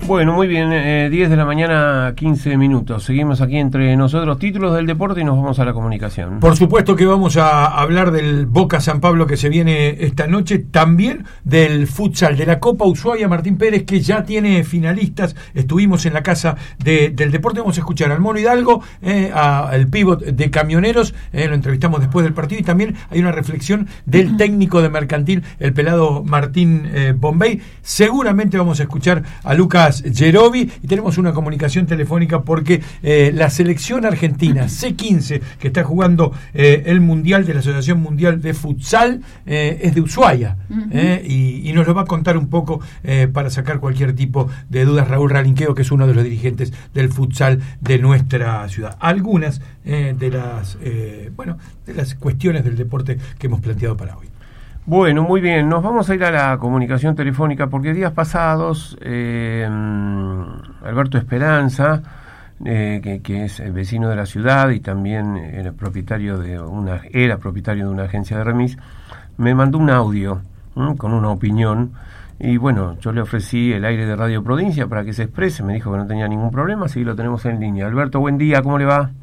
Bueno, muy bien, 10 de la mañana, 15 minutos. Seguimos aquí entre nosotros, títulos del deporte, y nos vamos a la comunicación. Por supuesto que vamos a hablar del Boca San Pablo que se viene esta noche, también del futsal, de la Copa Ushuaia Martín Pérez, que ya tiene finalistas. Estuvimos en la casa del deporte, vamos a escuchar al Mono Hidalgo, al pívot de Camioneros, lo entrevistamos después del partido, y también hay una reflexión del técnico de Mercantil, el pelado Martín Bombay. Seguramente vamos a escuchar a Lucas Gerovi, y tenemos una comunicación telefónica porque la selección argentina C15, que está jugando el Mundial de la Asociación Mundial de Futsal, es de Ushuaia, y nos lo va a contar un poco para sacar cualquier tipo de dudas Raúl Ralinqueo, que es uno de los dirigentes del futsal de nuestra ciudad. Algunas de las cuestiones del deporte que hemos planteado para hoy. Bueno, muy bien, nos vamos a ir a la comunicación telefónica porque días pasados Alberto Esperanza, que es el vecino de la ciudad y también era propietario de una agencia de remis, me mandó un audio con una opinión, y bueno, yo le ofrecí el aire de Radio Provincia para que se exprese. Me dijo que no tenía ningún problema, así que lo tenemos en línea. Alberto, buen día, ¿cómo le va?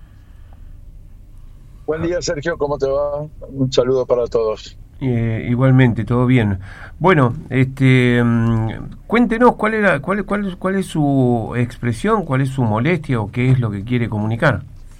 Buen día, Sergio, ¿cómo te va? Un saludo para todos. Igualmente, todo bien. Bueno, cuéntenos cuál es su expresión, cuál es su molestia o qué es lo que quiere comunicar.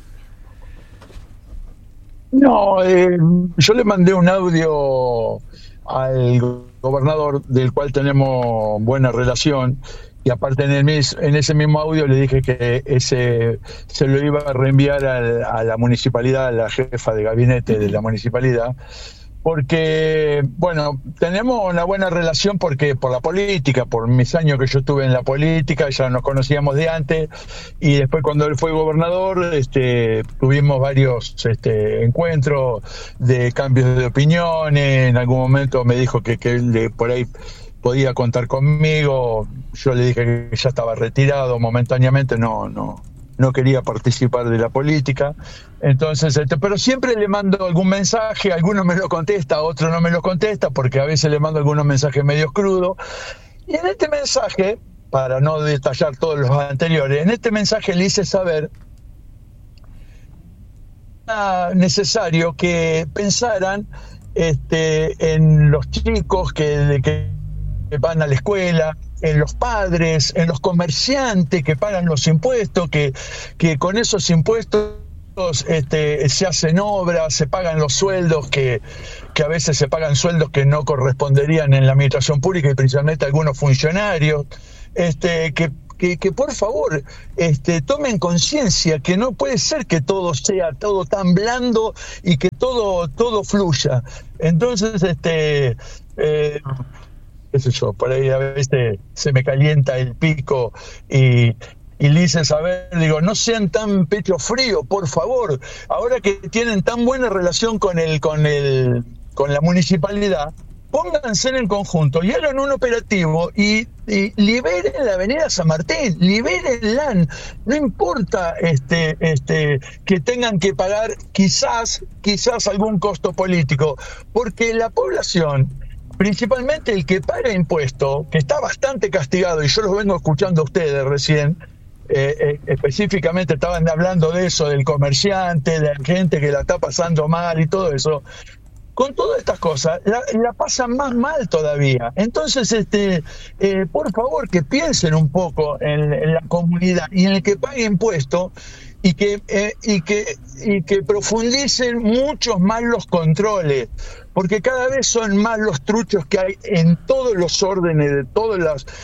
No, yo le mandé un audio al gobernador, del cual tenemos buena relación, y aparte en ese mismo audio le dije que ese se lo iba a reenviar a la municipalidad, a la jefa de gabinete de la municipalidad, porque, bueno, tenemos una buena relación porque por la política, por mis años que yo estuve en la política, ya nos conocíamos de antes, y después cuando él fue gobernador, tuvimos varios encuentros de cambios de opiniones. En algún momento me dijo que él por ahí podía contar conmigo. Yo le dije que ya estaba retirado momentáneamente, no quería participar de la política. Entonces, pero siempre le mando algún mensaje, alguno me lo contesta, otro no me lo contesta, porque a veces le mando algunos mensajes medios crudos. Y en este mensaje, para no detallar todos los anteriores, en este mensaje le hice saber necesario que pensaran en los chicos que van a la escuela, en los padres, en los comerciantes que pagan los impuestos, que con esos impuestos se hacen obras, se pagan los sueldos, que a veces se pagan sueldos que no corresponderían en la administración pública, y principalmente algunos funcionarios, que por favor tomen conciencia que no puede ser que todo sea todo tan blando y que todo fluya. Entonces, qué sé yo, por ahí a veces se me calienta el pico y le hice saber, digo, no sean tan pecho frío, por favor. Ahora que tienen tan buena relación con la municipalidad, pónganse en el conjunto y hagan un operativo y liberen la avenida San Martín, libérenla. No importa que tengan que pagar quizás algún costo político, porque la población, principalmente el que paga impuesto, que está bastante castigado, y yo los vengo escuchando a ustedes recién, específicamente estaban hablando de eso, del comerciante, de la gente que la está pasando mal y todo eso. Con todas estas cosas, la pasan más mal todavía. Entonces, por favor, que piensen un poco en la comunidad y en el que pague impuestos, y que profundicen muchos más los controles, porque cada vez son más los truchos que hay en todos los órdenes de todos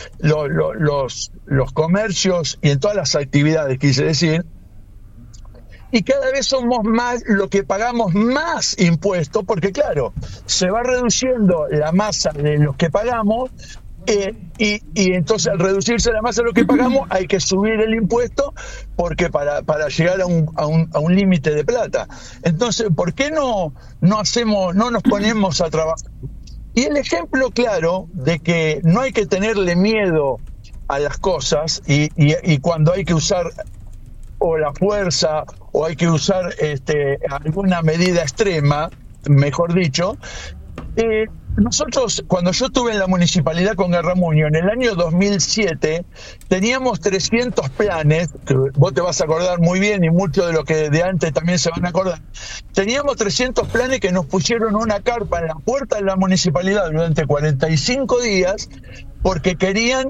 los comercios y en todas las actividades, quise decir. Y cada vez somos más los que pagamos más impuestos, porque claro, se va reduciendo la masa de los que pagamos, y entonces al reducirse la masa de lo que pagamos hay que subir el impuesto, porque para llegar a un límite de plata. Entonces, ¿por qué no nos ponemos a trabajar? Y el ejemplo claro de que no hay que tenerle miedo a las cosas, y cuando hay que usar o la fuerza o hay que usar alguna medida extrema, mejor dicho, nosotros, cuando yo estuve en la municipalidad con Garramuño, en el año 2007, teníamos 300 planes, que vos te vas a acordar muy bien y muchos de los que de antes también se van a acordar. Teníamos 300 planes que nos pusieron una carpa en la puerta de la municipalidad durante 45 días porque querían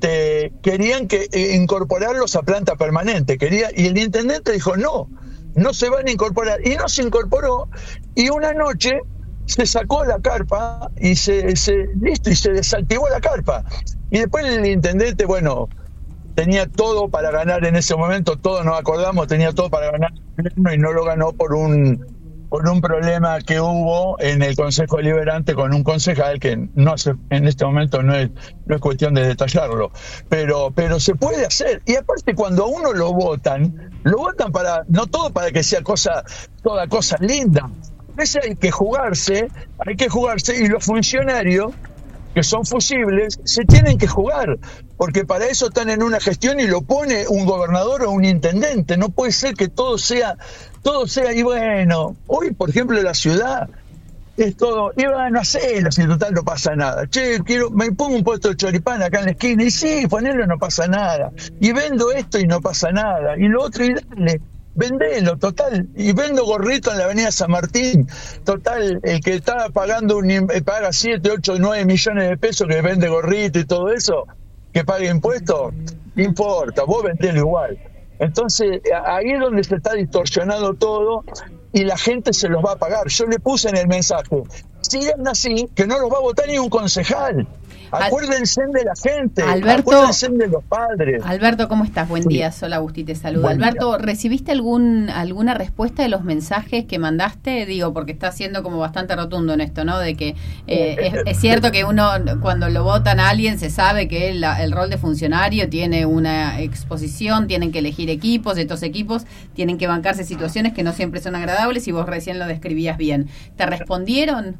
que incorporarlos a planta permanente. Y el intendente dijo, no se van a incorporar. Y no se incorporó, y una noche se sacó la carpa y se desactivó la carpa. Y después el intendente, bueno, tenía todo para ganar en ese momento, todos nos acordamos, tenía todo para ganar y no lo ganó por un problema que hubo en el Consejo Deliberante con un concejal que en este momento no es cuestión de detallarlo, pero se puede hacer. Y aparte, cuando a uno lo votan para, no todo para que sea toda cosa linda. A veces hay que jugarse, y los funcionarios que son fusibles se tienen que jugar, porque para eso están en una gestión y lo pone un gobernador o un intendente. No puede ser que todo sea, y bueno, hoy por ejemplo la ciudad es todo, y bueno, hacelo, si en total no pasa nada. Che, me pongo un puesto de choripán acá en la esquina, y sí, ponerlo no pasa nada, y vendo esto y no pasa nada, y lo otro y dale. Vendelo, total, y vendo gorrito en la avenida San Martín, total, el que está pagando paga 7, 8, 9 millones de pesos que vende gorrito y todo eso, que pague impuestos, no importa, vos vendelo igual. Entonces, ahí es donde se está distorsionando todo y la gente se los va a pagar. Yo le puse en el mensaje, sigan así, que no los va a votar ni un concejal. Acuérdense de la gente, acuérdense de los padres. Alberto, ¿cómo estás? Buen día, Sol Agustí te saluda. Alberto, ¿recibiste alguna respuesta de los mensajes que mandaste? Digo, porque está siendo como bastante rotundo en esto, ¿no? De que es cierto que uno, cuando lo votan a alguien, se sabe que el rol de funcionario tiene una exposición, tienen que elegir equipos, estos equipos tienen que bancarse situaciones que no siempre son agradables, y vos recién lo describías bien. ¿Te respondieron?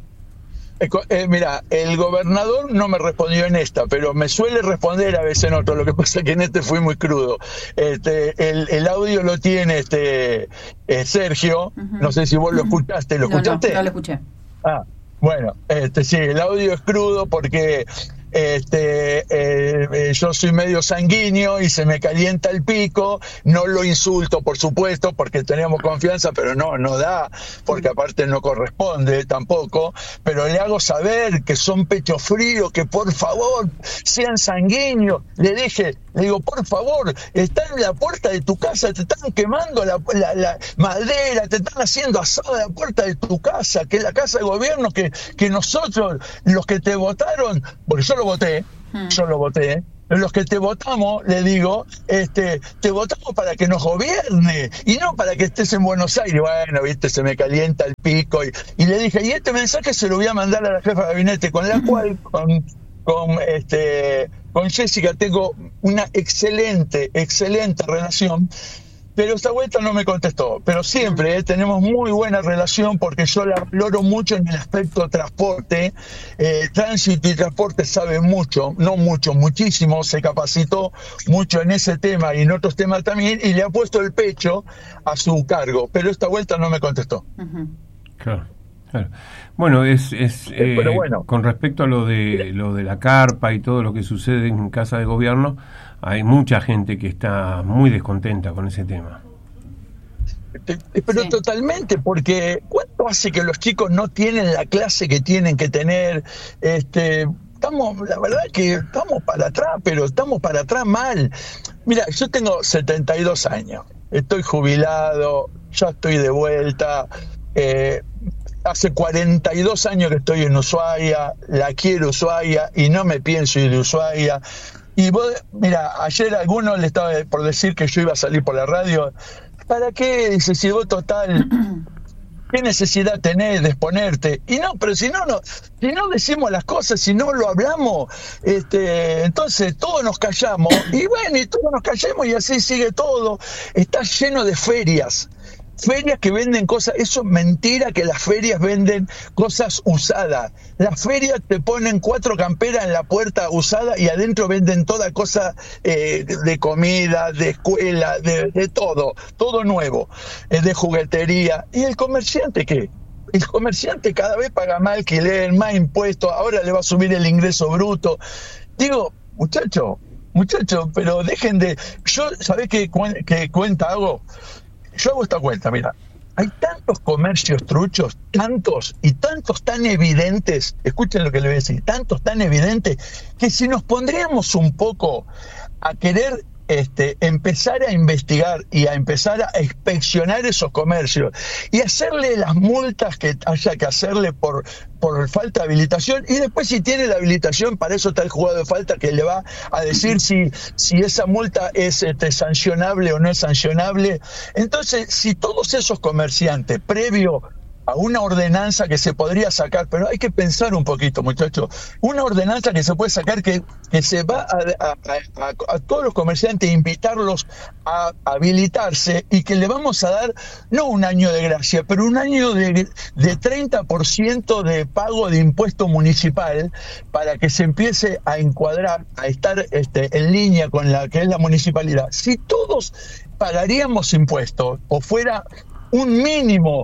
Mira, el gobernador no me respondió en esta, pero me suele responder a veces en otro. Lo que pasa es que en este fui muy crudo. El audio lo tiene Sergio. No sé si vos lo escuchaste. ¿Lo escuchaste? No lo escuché. Bueno, sí, el audio es crudo porque yo soy medio sanguíneo y se me calienta el pico. No lo insulto, por supuesto, porque teníamos confianza, pero no da, porque aparte no corresponde tampoco, pero le hago saber que son pecho frío, que por favor sean sanguíneos. Le digo, por favor, están en la puerta de tu casa, te están quemando la madera, te están haciendo asado a la puerta de tu casa, que es la casa de gobierno, que nosotros, los que te votaron, porque yo lo voté, los que te votamos, le digo, te votamos para que nos gobierne y no para que estés en Buenos Aires. Bueno, viste, se me calienta el pico y le dije, y este mensaje se lo voy a mandar a la jefa de gabinete, con la cual con Jessica tengo una excelente relación. Pero esta vuelta no me contestó. Pero siempre tenemos muy buena relación, porque yo la valoro mucho en el aspecto transporte. Tránsito y transporte sabe mucho, no mucho, muchísimo. Se capacitó mucho en ese tema y en otros temas también, y le ha puesto el pecho a su cargo. Pero esta vuelta no me contestó. Claro. Bueno, pero bueno, con respecto a lo de la carpa y todo lo que sucede en Casa de Gobierno, hay mucha gente que está muy descontenta con ese tema. Pero sí, totalmente, porque ¿cuánto hace que los chicos no tienen la clase que tienen que tener? La verdad que estamos para atrás, pero estamos para atrás mal. Mira, yo tengo 72 años, estoy jubilado, ya estoy de vuelta. Hace 42 años que estoy en Ushuaia, la quiero Ushuaia y no me pienso ir de Ushuaia. Y vos, mira, ayer a alguno le estaba por decir que yo iba a salir por la radio. ¿Para qué? Dice, si vos total, ¿qué necesidad tenés de exponerte? Y no, pero si no decimos las cosas, si no lo hablamos, entonces todos nos callamos. Y bueno, y todos nos callamos y así sigue todo. Está lleno de ferias que venden cosas. Eso es mentira, que las ferias venden cosas usadas. Las ferias te ponen 4 camperas en la puerta usada y adentro venden toda cosa de comida, de escuela, de todo nuevo, de juguetería. ¿Y el comerciante qué? el comerciante cada vez paga más alquiler, más impuestos, ahora le va a subir el ingreso bruto. Digo, muchacho, pero dejen de... Yo, ¿sabés qué cuenta hago? Yo hago esta cuenta, mira. Hay tantos comercios truchos, tantos tan evidentes, escuchen lo que le voy a decir, tantos tan evidentes, que si nos pondríamos un poco a querer empezar a investigar y a empezar a inspeccionar esos comercios y hacerle las multas que haya que hacerle por falta de habilitación, y después si tiene la habilitación, para eso está el juzgado de falta que le va a decir si esa multa es sancionable o no es sancionable. Entonces, si todos esos comerciantes, previo a una ordenanza que se podría sacar, pero hay que pensar un poquito, muchachos, una ordenanza que se puede sacar que se va a todos los comerciantes, invitarlos a habilitarse, y que le vamos a dar no un año de gracia, pero un año de 30% de pago de impuesto municipal, para que se empiece a encuadrar, a estar en línea con la que es la municipalidad. Si todos pagaríamos impuestos, o fuera un mínimo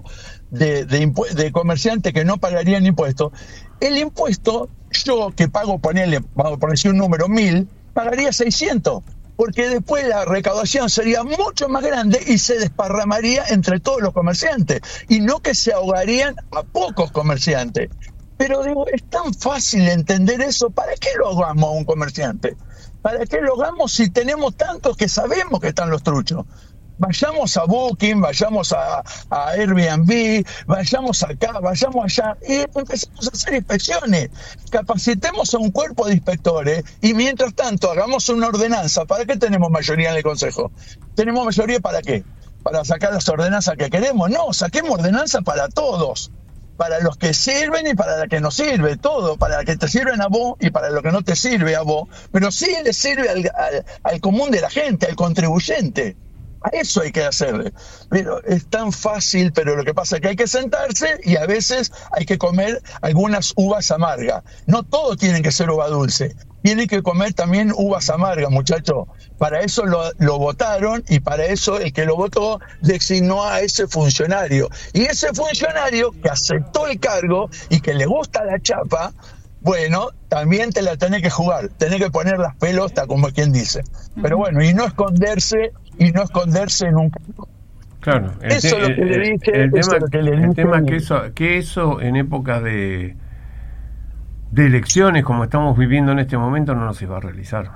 de comerciantes que no pagarían impuestos, el impuesto, yo que pago, vamos a decir un número, 1.000, pagaría 600, porque después la recaudación sería mucho más grande y se desparramaría entre todos los comerciantes, y no que se ahogarían a pocos comerciantes. Pero digo, es tan fácil entender eso. ¿Para qué lo hagamos a un comerciante? ¿Para qué lo hagamos si tenemos tantos que sabemos que están los truchos? Vayamos a Booking, vayamos a Airbnb, vayamos acá, vayamos allá, y empecemos a hacer inspecciones. Capacitemos a un cuerpo de inspectores, y mientras tanto hagamos una ordenanza. ¿Para qué tenemos mayoría en el Consejo? ¿Tenemos mayoría para qué? ¿Para sacar las ordenanzas que queremos? No, saquemos ordenanzas para todos. Para los que sirven y para los que no sirve, todo, para los que te sirven a vos y para lo que no te sirve a vos, pero sí le sirve al común de la gente, al contribuyente. A eso hay que hacerle. Pero es tan fácil, pero lo que pasa es que hay que sentarse, y a veces hay que comer algunas uvas amargas. No todo tiene que ser uva dulce. Tienen que comer también uvas amargas, muchachos. Para eso lo votaron, y para eso el que lo votó designó a ese funcionario. Y ese funcionario que aceptó el cargo y que le gusta la chapa, bueno, también te la tenés que jugar, tenés que poner las pelotas, como quien dice. Pero bueno, y no esconderse en un cargo. Claro, Eso es lo que le dije. El tema es que eso en épocas de elecciones, como estamos viviendo en este momento, no se va a realizar.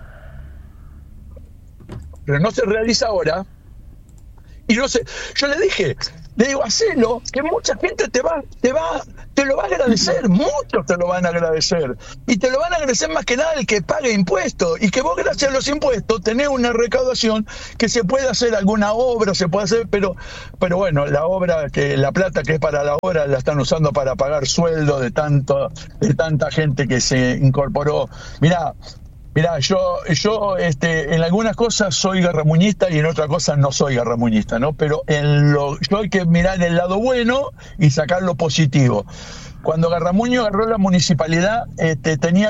Pero no se realiza ahora. Y no sé, yo le digo, hacelo, que mucha gente te lo va a agradecer, muchos te lo van a agradecer, y te lo van a agradecer más que nada el que pague impuestos, y que vos, gracias a los impuestos, tenés una recaudación que se puede hacer alguna obra, se puede hacer, pero bueno, la plata que es para la obra la están usando para pagar sueldos de tanta gente que se incorporó. Mirá, yo en algunas cosas soy garramuñista y en otras cosas no soy garramuñista, ¿no? Pero yo hay que mirar el lado bueno y sacar lo positivo. Cuando Garramuño agarró la municipalidad, tenía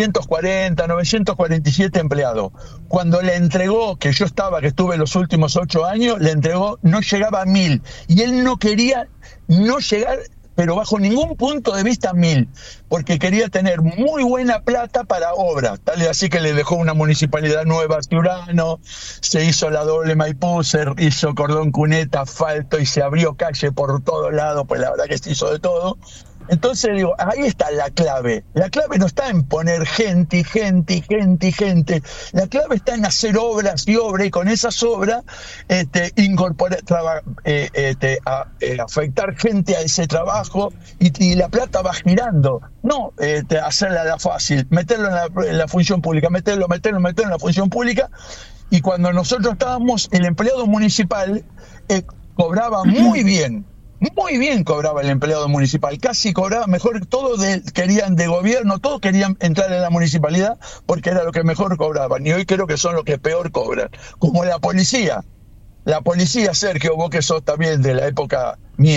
947 empleados. Cuando le entregó, que estuve los últimos 8 años, le entregó, no llegaba a 1.000. Y él no quería no llegar, pero bajo ningún punto de vista 1.000, porque quería tener muy buena plata para obras, tal y así que le dejó una municipalidad nueva a Ciurano, se hizo la doble Maipú, se hizo cordón cuneta, asfalto, y se abrió calle por todos lados, pues la verdad que se hizo de todo. Entonces digo, ahí está la clave. La clave no está en poner gente. La clave está en hacer obras y obras, y con esas obras incorporar, afectar gente a ese trabajo, y la plata va girando. No hacerla la fácil, meterlo en la función pública, meterlo en la función pública. Y cuando nosotros estábamos, el empleado municipal cobraba muy bien cobraba el empleado municipal, casi cobraba mejor. Todos querían de gobierno, todos querían entrar en la municipalidad porque era lo que mejor cobraban, y hoy creo que son los que peor cobran, como la policía, Sergio, vos que sos también de la época mía,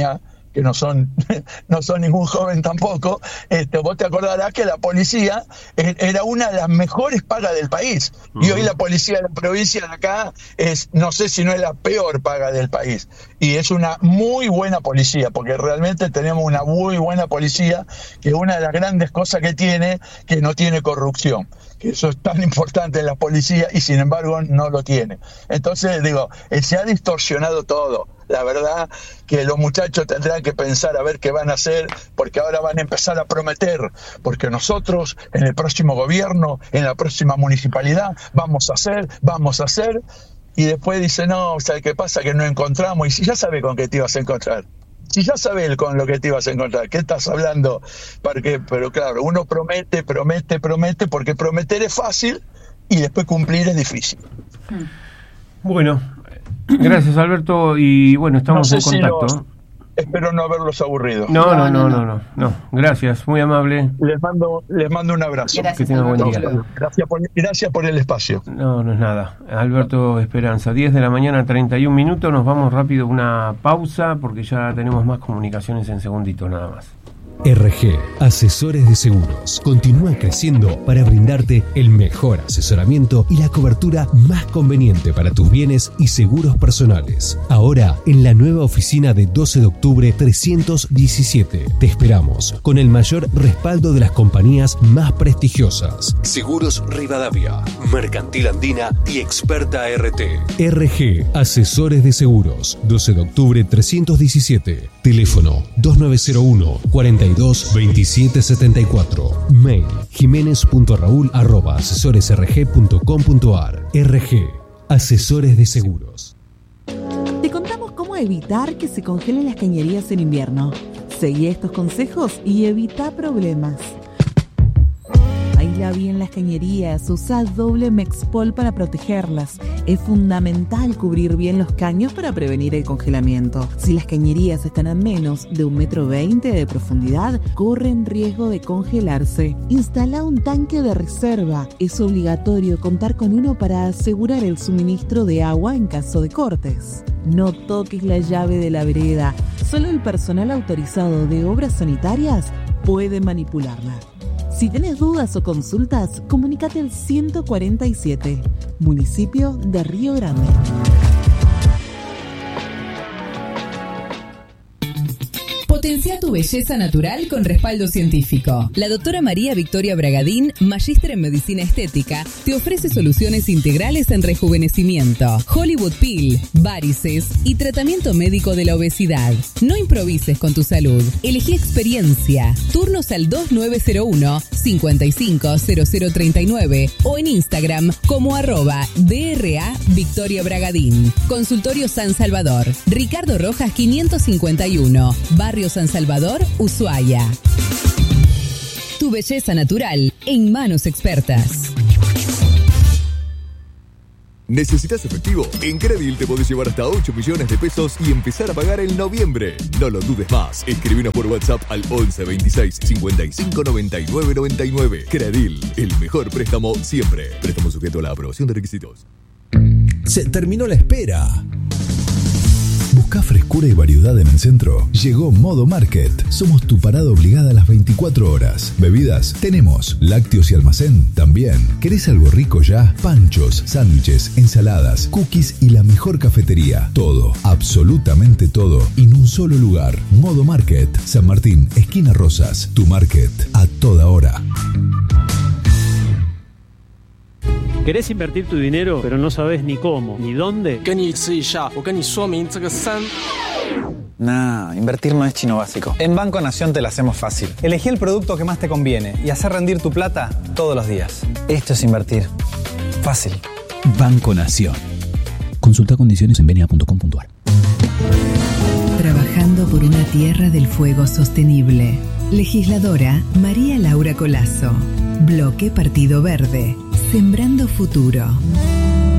que no son ningún joven tampoco, vos te acordarás que la policía era una de las mejores pagas del país. Y hoy la policía de la provincia de acá es, no sé si no es la peor paga del país. Y es una muy buena policía, porque realmente tenemos una muy buena policía, que una de las grandes cosas que tiene, que no tiene corrupción. Que eso es tan importante en la policía y sin embargo no lo tiene. Entonces digo, se ha distorsionado todo. La verdad que los muchachos tendrán que pensar a ver qué van a hacer, porque ahora van a empezar a prometer, porque nosotros en el próximo gobierno, en la próxima municipalidad, vamos a hacer, y después dicen, no, ¿sabes qué pasa? Que no encontramos, y si ya sabes con qué te ibas a encontrar. Si ya sabes con lo que te ibas a encontrar, ¿qué estás hablando? Pero claro, uno promete, porque prometer es fácil y después cumplir es difícil. Bueno, gracias Alberto, y bueno, estamos en contacto. Espero no haberlos aburrido. No, gracias, muy amable. Les mando un abrazo. Gracias, que tengan buen día. Gracias por el espacio. No es nada. Alberto Esperanza, 10 de la mañana, 31 minutos, nos vamos rápido a una pausa porque ya tenemos más comunicaciones en segunditos nada más. RG, Asesores de Seguros, continúa creciendo para brindarte el mejor asesoramiento y la cobertura más conveniente para tus bienes y seguros personales. Ahora, en la nueva oficina de 12 de octubre 317. Te esperamos con el mayor respaldo de las compañías más prestigiosas. Seguros Rivadavia, Mercantil Andina y Experta RT. RG, Asesores de Seguros, 12 de octubre 317. Teléfono 2901 42 2774. Mail jimenez.raul@asesoresrg.com.ar. RG, Asesores de Seguros. Te contamos cómo evitar que se congelen las cañerías en invierno. Seguí estos consejos y evita problemas. Aísla bien las cañerías, usa doble Mexpol para protegerlas. Es fundamental cubrir bien los caños para prevenir el congelamiento. Si las cañerías están a menos de 1,20 m de profundidad, corren riesgo de congelarse. Instala un tanque de reserva. Es obligatorio contar con uno para asegurar el suministro de agua en caso de cortes. No toques la llave de la vereda. Solo el personal autorizado de obras sanitarias puede manipularla. Si tenés dudas o consultas, comunícate al 147, municipio de Río Grande. Potencia tu belleza natural con respaldo científico. La doctora María Victoria Bragadín, magíster en medicina estética, te ofrece soluciones integrales en rejuvenecimiento, Hollywood Peel, varices y tratamiento médico de la obesidad. No improvises con tu salud. Elegí experiencia. Turnos al 2901-550039 o en Instagram como @DRA Victoria Bragadín. Consultorio San Salvador, Ricardo Rojas 551, Barrio San Salvador, Ushuaia. Tu belleza natural en manos expertas. ¿Necesitas efectivo? En Credil te podés llevar hasta 8 millones de pesos y empezar a pagar en noviembre. No lo dudes más. Escribinos por WhatsApp al 11 26 55 99 99. Credil, el mejor préstamo siempre. Préstamo sujeto a la aprobación de requisitos. Se terminó la espera. ¿Buscás frescura y variedad en el centro? Llegó Modo Market. Somos tu parada obligada a las 24 horas. Bebidas, tenemos. Lácteos y almacén, también. ¿Querés algo rico ya? Panchos, sándwiches, ensaladas, cookies y la mejor cafetería. Todo, absolutamente todo, en un solo lugar. Modo Market, San Martín, esquina Rosas. Tu market, a toda hora. ¿Querés invertir tu dinero, pero no sabes ni cómo, ni dónde? Nah, invertir no es chino básico. En Banco Nación te la hacemos fácil. Elegí el producto que más te conviene y hacer rendir tu plata todos los días. Esto es invertir. Fácil. Banco Nación. Consulta condiciones en benia.com.ar. Trabajando por una tierra del fuego sostenible. Legisladora María Laura Colazo. Bloque Partido Verde. Sembrando futuro.